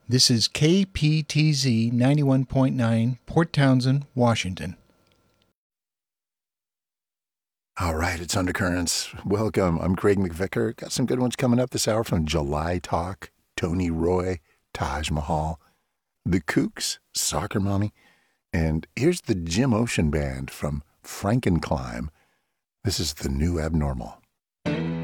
This is KPTZ 91.9, Port Townsend, Washington. All right, it's Undercurrents. Welcome. I'm Craig McVicker. Got some good ones coming up this hour from July Talk, Tony Roy, Taj Mahal, The Kooks, Soccer Mommy, and here's the Jim Ocean Band from Frankenclimb. This is The New Abnormal.